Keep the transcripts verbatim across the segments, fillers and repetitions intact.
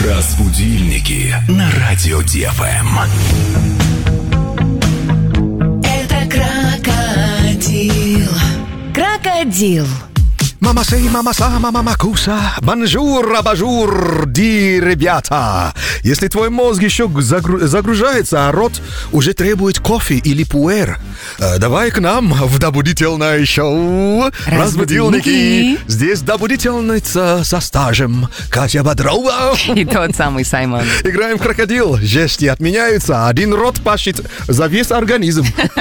Разбудильники на радио Ди Эф Эм. Это крокодил. Крокодил. Мама сей, мама са, мама макуса, бонжур, абажур, ди, ребята. Если твой мозг еще загру- загружается, а рот уже требует кофе или пуэр, э, давай к нам в добудительное шоу «Разбудильники». Здесь добудительница со стажем Катя Бодрова. И тот самый Саймон. Играем в крокодил. Жести отменяются. Один рот пашет за весь организм.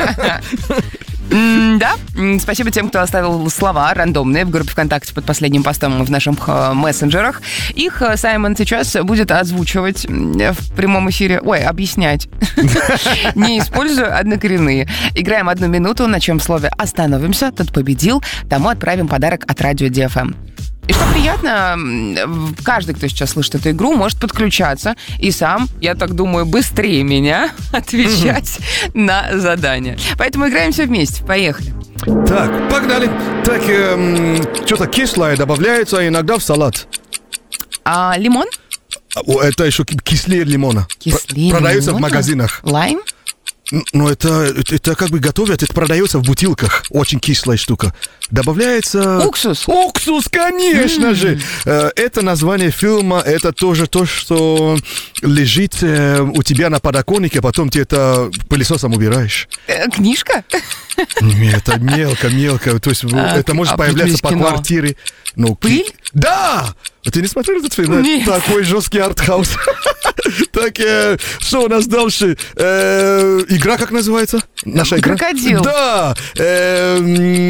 Да, спасибо тем, кто оставил слова рандомные в группе ВКонтакте под последним постом в наших мессенджерах. Их Саймон сейчас будет озвучивать в прямом эфире. Ой, объяснять. Не используя однокоренные. Играем одну минуту, на чем слове остановимся. Тот победил, тому отправим подарок от радио Ди Эф Эм. И что приятно, каждый, кто сейчас слышит эту игру, может подключаться и сам, я так думаю, быстрее меня отвечать на задание. Поэтому играем все вместе. Поехали. Так, погнали. Так, эм, что-то кислое добавляется иногда в салат. А лимон? О, это еще кислее лимона. Кислее Продается лимона? в магазинах. Лайм? Ну, это, это, это как бы готовят, это продается в бутылках. Очень кислая штука. Добавляется... Уксус. Уксус, конечно mm. же. Это название фильма, это тоже то, что лежит у тебя на подоконнике, а потом ты это пылесосом убираешь. Э, книжка? Нет, это мелко-мелко. То есть а, это может а появляться по кино. Квартире. Ну, Пыль? Да! Ты не смотрел этот фильм? Нет. Такой жесткий артхаус. Так, э, что у нас дальше? Э, игра как называется? Наша игра? Крокодил. Да. Э,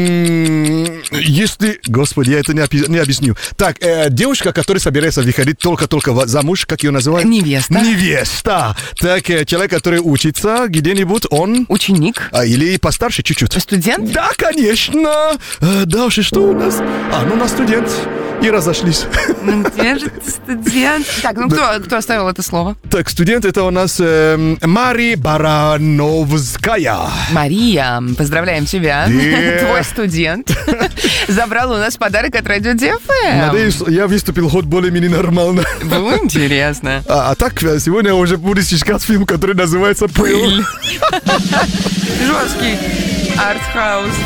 если... Господи, я это не, опи... не объясню. Так, э, девушка, которая собирается выходить только-только замуж, как ее называют? Невеста. Невеста. Так, э, человек, который учится где-нибудь, он... Ученик. А, или постарше чуть-чуть. Студент? Да, конечно. Э, дальше что у нас? А, ну, у нас студент. И разошлись. Где же ты, студент? Так, ну кто, кто оставил это слово? Так, студент это у нас э, Мария Барановская. Мария, поздравляем тебя. Yeah. Твой студент забрал у нас подарок от радио Ди Эф Эм. Надеюсь, я выступил хоть более-менее нормально. Было интересно. А, а так, сегодня уже будешь искать фильм, который называется «Пыль». Жесткий артхаус.